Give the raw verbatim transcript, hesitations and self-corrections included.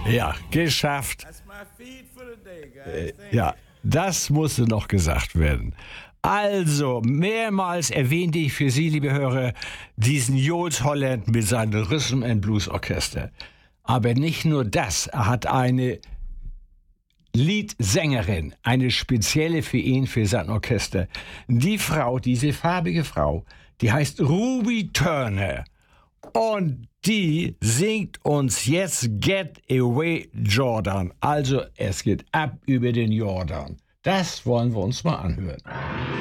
Ja, geschafft. Äh, ja, das musste noch gesagt werden. Also, mehrmals erwähnte ich für Sie, liebe Hörer, diesen Jools Holland mit seinem Rhythm and Blues Orchester. Aber nicht nur das, er hat eine Leadsängerin, eine spezielle für ihn, für sein Orchester. Die Frau, diese farbige Frau, die heißt Ruby Turner. Und die singt uns jetzt Get Away Jordan. Also es geht ab über den Jordan. Das wollen wir uns mal anhören.